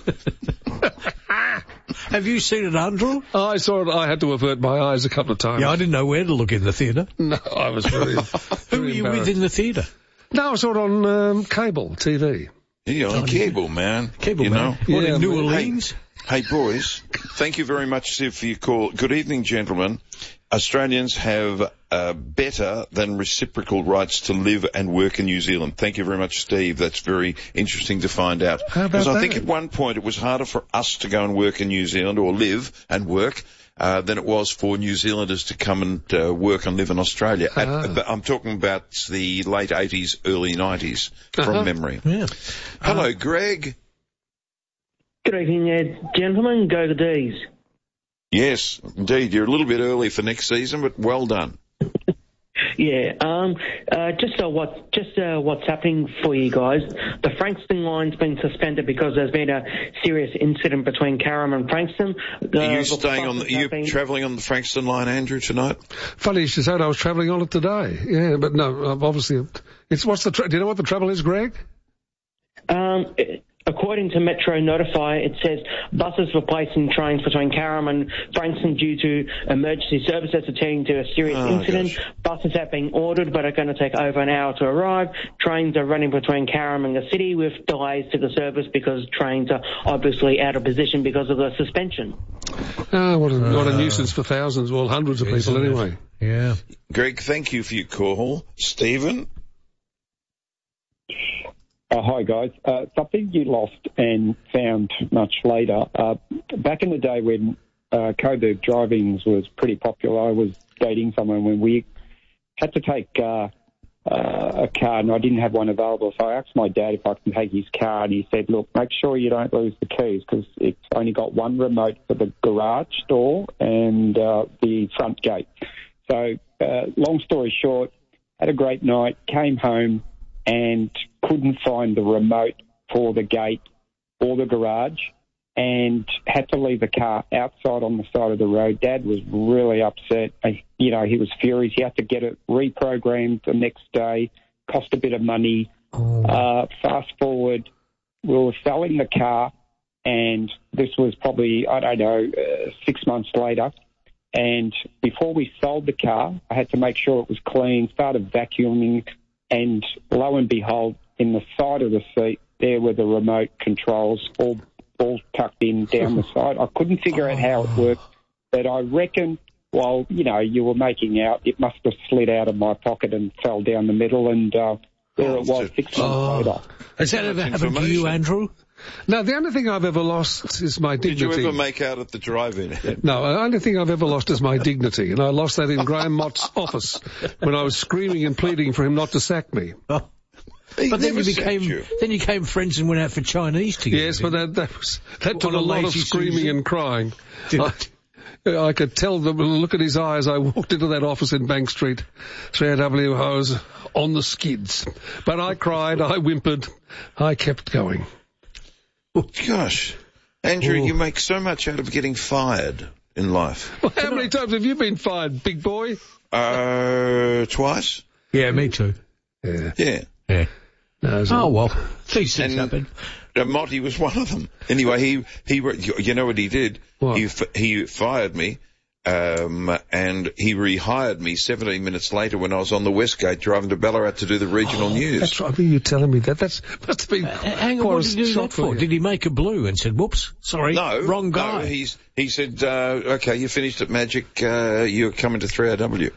Have you seen it, Andrew? Oh, I saw it. I had to avert my eyes a couple of times. Yeah, I didn't know where to look in the theatre. No, I was very, Who very were you with embarrassed. in the theatre? No, I saw it on um, cable T V. You're on cable, man. Cable you man. know? What, Yeah, in New but- Orleans? Hey, boys, thank you very much, Siv, for your call. Good evening, gentlemen. Australians have uh, better than reciprocal rights to live and work in New Zealand. Thank you very much, Steve. That's very interesting to find out. How about Because I that? think at one point it was harder for us to go and work in New Zealand or live and work uh, than it was for New Zealanders to come and uh, work and live in Australia. At- Ah. but I'm talking about the late eighties, early nineties from Uh-huh. memory. Yeah. Hello, Greg. Good evening, uh, gentlemen. Go the D's. Yes, indeed. You're a little bit early for next season, but well done. Yeah, um, uh, just uh, what, just uh, what's happening for you guys. The Frankston line's been suspended because there's been a serious incident between Carrum and Frankston. Uh, Are you the staying on? The, buses are you have been- travelling on the Frankston line, Andrew, tonight? Funny you should say I was travelling on it today. Yeah, but no, uh, obviously, it's what's the, tra- do you know what the trouble is, Greg? Um, According to Metro Notify, it says buses replacing trains between Carrum and Frankston due to emergency services attending to a serious Oh, incident. gosh. Buses have been ordered but are going to take over an hour to arrive. Trains are running between Carrum and the city with delays to the service because trains are obviously out of position because of the suspension. Ah, what a, what a nuisance for thousands, well, hundreds of people anyway. Yeah. Greg, thank you for your call. Stephen? Uh, hi, guys. Uh, something you lost and found much later. Uh, back in the day when uh, Coburg driving was pretty popular, I was dating someone when we had to take uh, uh, a car and I didn't have one available. So I asked my dad if I can take his car and he said, look, make sure you don't lose the keys because it's only got one remote for the garage door and uh, the front gate. So uh, long story short, had a great night, came home, and couldn't find the remote for the gate or the garage and had to leave the car outside on the side of the road. Dad was really upset. I, you know, he was furious. He had to get it reprogrammed the next day, cost a bit of money. Oh. Uh, fast forward, we were selling the car and this was probably, I don't know, uh, six months later. And before we sold the car, I had to make sure it was clean, started vacuuming, and lo and behold, in the side of the seat, there were the remote controls all all tucked in down the side. I couldn't figure out how it worked, but I reckon while, you know, you were making out, it must have slid out of my pocket and fell down the middle, and uh, there it was six months Oh. later. Has that ever happened to you, Andrew? No, the only thing I've ever lost is my Did dignity. you ever make out at the drive-in? No, the only thing I've ever lost is my dignity, and I lost that in Graham Mott's office when I was screaming and pleading for him not to sack me. Oh. He But then never you sacked became you. then you became friends and went out for Chinese together. Yes, but that that, was, that took On a a lot of lazy screaming Susan? and crying. Did I, I could tell the look at his eyes. I walked into that office in Bank Street, three A W. I was on the skids, but I cried, I whimpered, I kept going. Gosh. Andrew, Oh. you make so much out of getting fired in life. Well, how many times have you been fired, big boy? Uh, twice? Yeah, me too. Yeah. Yeah. Yeah. No, Oh well, these things And- happen. Uh, Monty was one of them. Anyway, he, he, re- you know what he did? What? He, f- he fired me, um, and he rehired me seventeen minutes later when I was on the Westgate driving to Ballarat to do the regional news. That's right. I mean, you're telling me that. That's must have been Hang on, quite what a did he do shock that for? you. Did he make a blue and said, whoops, sorry, No, wrong guy? No, he's, he said, uh, okay, you finished at Magic, uh, you're coming to three A W.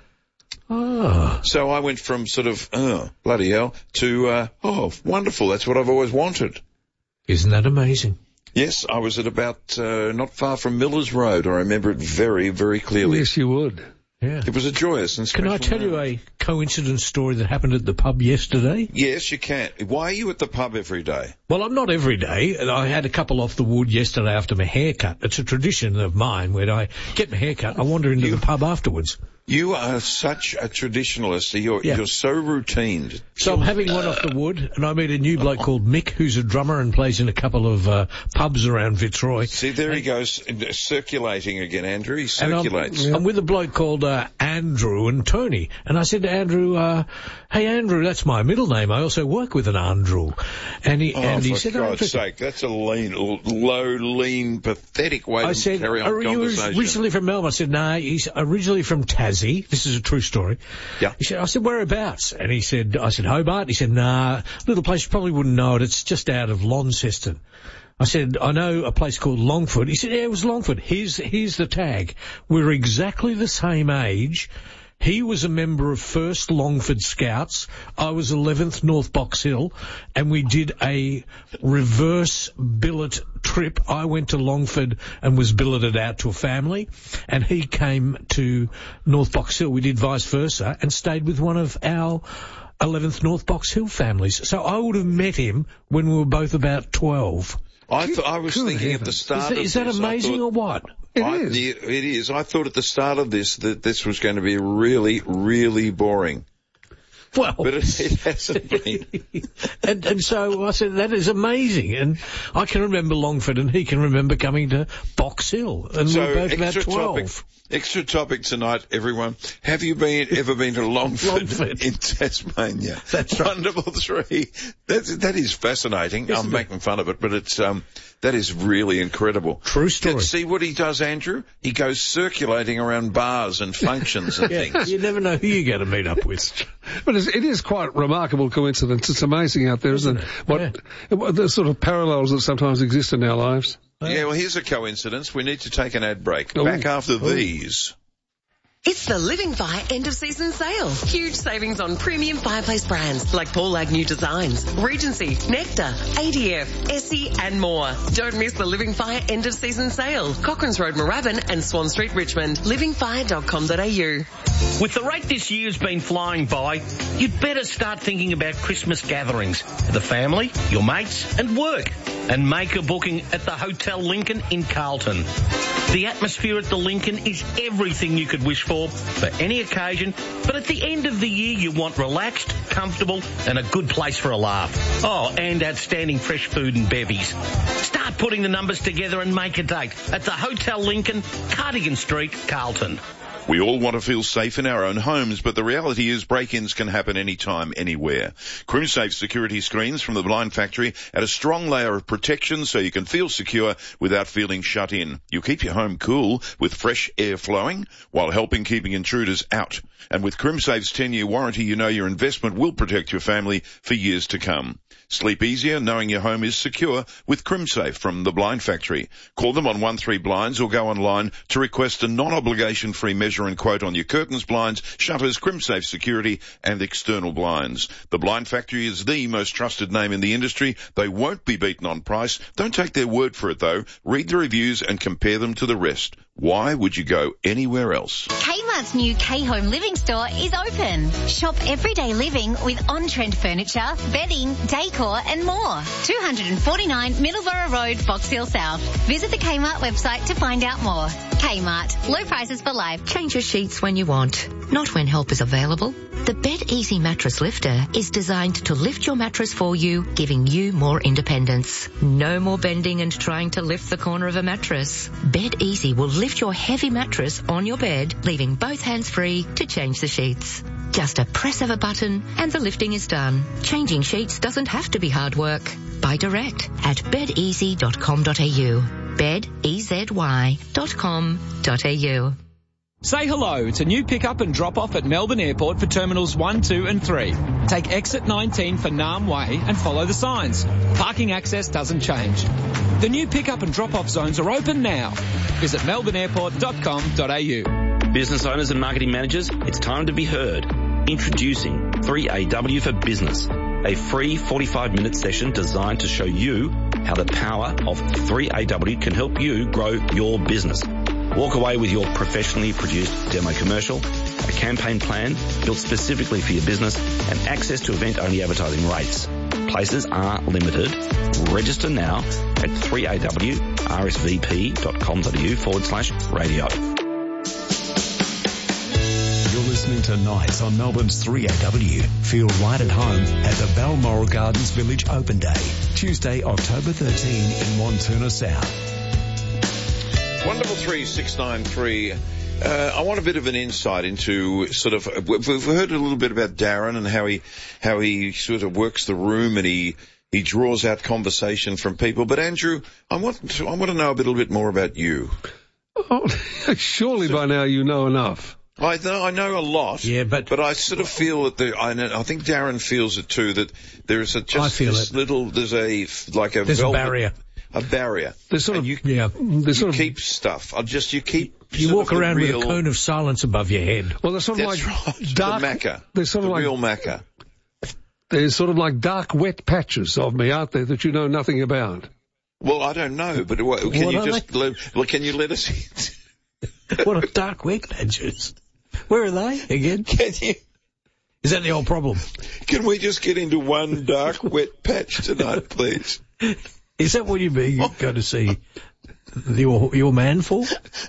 Oh. So I went from sort of, oh, bloody hell, to, uh, oh, wonderful, that's what I've always wanted. Isn't that amazing? Yes, I was at about, uh, not far from Millers Road. I remember it very, very clearly. Yes, you would. Yeah. It was a joyous and Can special I tell you moment. a coincidence story that happened at the pub yesterday? Yes, you can. Why are you at the pub every day? Well, I'm not every day. and I had a couple off the wood yesterday after my haircut. It's a tradition of mine when I get my haircut, I wander into the pub afterwards. You are such a traditionalist. You're, Yeah. you're so routine. So I'm having one off the wood, and I meet a new bloke called Mick, who's a drummer and plays in a couple of uh, pubs around Fitzroy. See, there he goes, uh, circulating again, Andrew. He And I'm, circulates. I'm with a bloke called uh, Andrew and Tony. And I said to Andrew, uh, hey, Andrew, that's my middle name. I also work with an Andrew. And he, Oh, and he for said, oh, God's interesting. sake, that's a lean, l- low, lean, pathetic way I to said, carry are on you conversation. originally from Melbourne? I said, no, he's originally from Tassie. This is a true story. Yeah. He said, I said, whereabouts? And he said, I said, Hobart. He said, nah, little place, you probably wouldn't know it. It's just out of Launceston. I said, I know a place called Longford. He said, yeah, it was Longford. Here's, here's the tag. We're exactly the same age. He was a member of First Longford Scouts. I was eleventh North Box Hill, and we did a reverse billet trip. I went to Longford and was billeted out to a family, and he came to North Box Hill. We did vice versa and stayed with one of our eleventh North Box Hill families. So I would have met him when we were both about twelve. I th- I was Good thinking at the heavens. start Is that, of is that this, I amazing thought- or what? It I, is. yeah, it is. I thought at the start of this that this was going to be really, really boring. Well, but it, it hasn't been. and, and so I said, that is amazing. And I can remember Longford, and he can remember coming to Box Hill, and So, we were both about extra twelve. topic, extra topic tonight, everyone. Have you been ever been to Longford, Longford. in Tasmania? That's right. Wonderful three. That's, that is fascinating. Isn't I'm it? making fun of it, but it's um that is really incredible. True story. Can see what he does, Andrew? He goes circulating around bars and functions and Yeah, things. you never know who you're going to meet up with. But it's, it is quite a remarkable coincidence. It's amazing out there, isn't it? What, what the sort of parallels that sometimes exist in our lives. Yeah, well, here's a coincidence. We need to take an ad break. Ooh. Back after Ooh. these. It's the Living Fire end-of-season sale. Huge savings on premium fireplace brands like Paul Agnew Designs, Regency, Nectar, A D F, Essie and more. Don't miss the Living Fire end-of-season sale. Cochrane's Road, Moorabbin and Swan Street, Richmond. living fire dot com dot a u. With the rate this year's been flying by, you'd better start thinking about Christmas gatherings for the family, your mates and work. And make a booking at the Hotel Lincoln in Carlton. The atmosphere at the Lincoln is everything you could wish for, for any occasion, but at the end of the year you want relaxed, comfortable and a good place for a laugh. Oh, and outstanding fresh food and bevies. Start putting the numbers together and make a date at the Hotel Lincoln, Cardigan Street, Carlton. We all want to feel safe in our own homes, but the reality is break-ins can happen anytime, anywhere. CrimSafe security screens from the Blind Factory add a strong layer of protection so you can feel secure without feeling shut in. You keep your home cool with fresh air flowing while helping keeping intruders out. And with CrimSafe's ten-year warranty, you know your investment will protect your family for years to come. Sleep easier knowing your home is secure with CrimSafe from the Blind Factory. Call them on one three blinds or go online to request a non-obligation free measure and quote on your curtains, blinds, shutters, CrimSafe security and external blinds. The Blind Factory is the most trusted name in the industry. They won't be beaten on price. Don't take their word for it though. Read the reviews and compare them to the rest. Why would you go anywhere else? Kmart's new K-Home Living Store is open. Shop everyday living with on-trend furniture, bedding, decor and more. two forty-nine Middleborough Road, Box Hill South. Visit the Kmart website to find out more. Kmart. Low prices for life. Change your sheets when you want, not when help is available. The Bed Easy Mattress Lifter is designed to lift your mattress for you, giving you more independence. No more bending and trying to lift the corner of a mattress. Bed Easy will lift your heavy mattress on your bed, leaving both hands free to change the sheets. Just a press of a button and the lifting is done. Changing sheets doesn't have to be hard work. Buy direct at bed easy dot com dot a u. bed easy dot com dot a u. Say hello. It's a new pick-up and drop-off at Melbourne Airport for Terminals one, two and three. Take exit nineteen for Nam Way and follow the signs. Parking access doesn't change. The new pick-up and drop-off zones are open now. Visit melbourne airport dot com dot a u. Business owners and marketing managers, it's time to be heard. Introducing three A W for Business, a free forty-five minute session designed to show you how the power of three A W can help you grow your business. Walk away with your professionally produced demo commercial, a campaign plan built specifically for your business, and access to event-only advertising rates. Places are limited. Register now at three A W R S V P dot com dot a u forward slash radio. You're listening to Nights on Melbourne's three A W. Feel right at home at the Balmoral Gardens Village Open Day, Tuesday, October thirteenth in Montuna South. Wonderful three six nine three. Uh, I want a bit of an insight into sort of, we've heard a little bit about Darren and how he, how he sort of works the room and he, he draws out conversation from people. But Andrew, I want to, I want to know a little bit more about you. Oh, surely so, by now you know enough. I know, I know a lot. Yeah, but but I sort of feel that there, I, know, I think Darren feels it too, that there is a just I feel this it. little, there's a, like a There's velvet, a barrier. A barrier. There's sort and of, you, yeah, there's you sort keep of, stuff. I just, you keep, You walk around real, with a cone of silence above your head. Well, they're sort of that's like right. dark, the maca. They're sort the of like real maca. There's sort of like dark, wet patches of me out there that you know nothing about. Well, I don't know, but what, can What you are just, they? let, well, can you let us in? What a dark wet patches. Where are they again? Can you? Is that the old problem? Can we just get into one dark, wet patch tonight, please? Is that what you mean? You're going to see your your man for?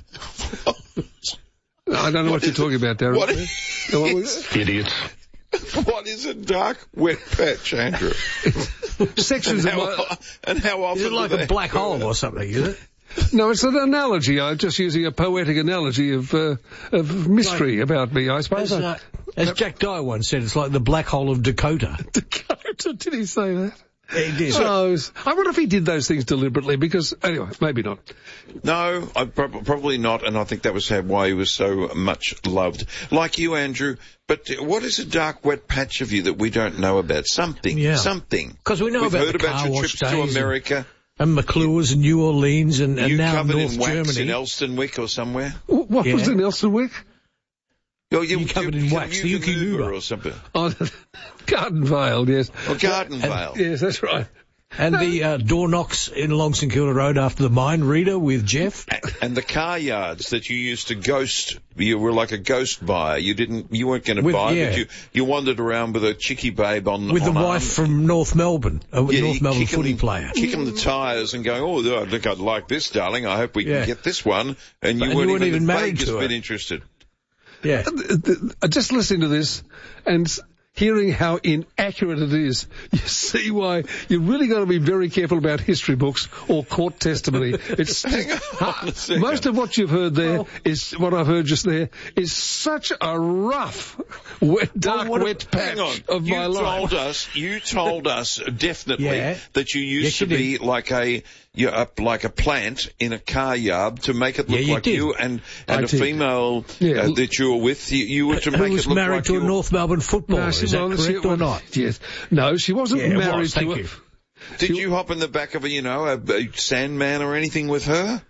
I don't know what, what you're talking about, Darren. What is, Idiots. What is a dark, wet patch, Andrew? Sections and of how, my... And how often... Is it like a black hole or something, is it? No, it's an analogy. I'm just using a poetic analogy of uh, of mystery like, about me, I suppose. As, uh, as Jack Dyer once said, it's like the black hole of Dakota. Dakota? Did he say that? He did. Oh, I wonder if he did those things deliberately, because, anyway, maybe not. No, I, prob- probably not, and I think that was how, why he was so much loved. Like you, Andrew, but what is a dark, wet patch of you that we don't know about? Something. Yeah. Something. Because we know We've about heard the about car your wash trips to days America. And- And McClure's and New Orleans and, and you now covered North in wax Germany. in Elstonwick or somewhere? What yeah. was in Elstonwick? Oh, you, you covered you, in wax, the Yuki Uber or something. Oh, Garden Vale, yes. Oh, Garden Vale. And, yes, that's right. And no. the uh, door knocks in Long St Kilda Road after the mine reader with Jeff. And the car yards that you used to ghost. You were like a ghost buyer. You didn't. You weren't going to buy, yeah. but you you wandered around with a chickie babe on with on the arm. wife from North Melbourne, a yeah, North Melbourne footy them, player. Kicking the tyres and going, oh, I think I'd like this, darling. I hope we yeah. can get this one. And you, and weren't, you weren't even, even married just to her. been interested. Yeah. Just listening to this and hearing how inaccurate it is, you see why you really got to be very careful about history books or court testimony. It's Hang on a second. Most of what you've heard there well, is what I've heard just there is such a rough, wet, dark, well, wet patch hang on. of you my life. Told us, you told us definitely yeah. that you used yes, to you be like a you uh, like a plant in a car yard to make it look yeah, you like did. you and and I a did. female Yeah. uh, that you were with. You, you were to Who make was it look married like to you a were- North Melbourne footballer. No, she is that wasn't. correct She- or not? Yes. No, she wasn't Yeah, it married was, to thank a... you. Did you hop in the back of a, you know, a, a Sandman or anything with her?